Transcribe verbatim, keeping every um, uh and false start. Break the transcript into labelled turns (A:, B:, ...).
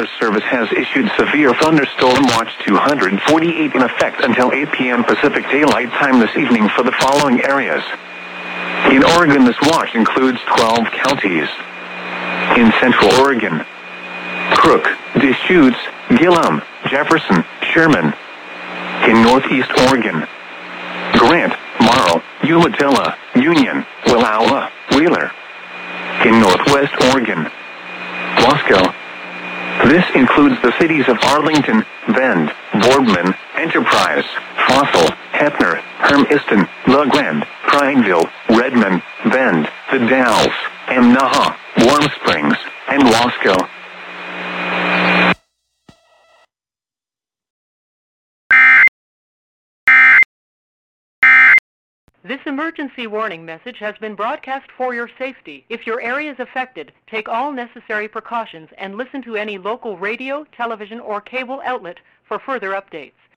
A: Weather Service has issued severe thunderstorm watch two hundred forty-eight in effect until eight p m Pacific Daylight Time this evening for the following areas. In Oregon, this watch includes twelve counties. In Central Oregon, Crook, Deschutes, Gillum, Jefferson, Sherman. In Northeast Oregon, Grant, Morrow, Umatilla, Union, Wallowa, Wheeler. In Northwest Oregon, Wasco. This includes the cities of Arlington, Bend, Boardman, Enterprise, Fossil, Heppner, Hermiston, La Grande, Prineville, Redmond, Bend, The Dalles, Amnaha, Warm Springs, and Wasco.
B: This emergency warning message has been broadcast for your safety. If your area is affected, take all necessary precautions and listen to any local radio, television, or cable outlet for further updates.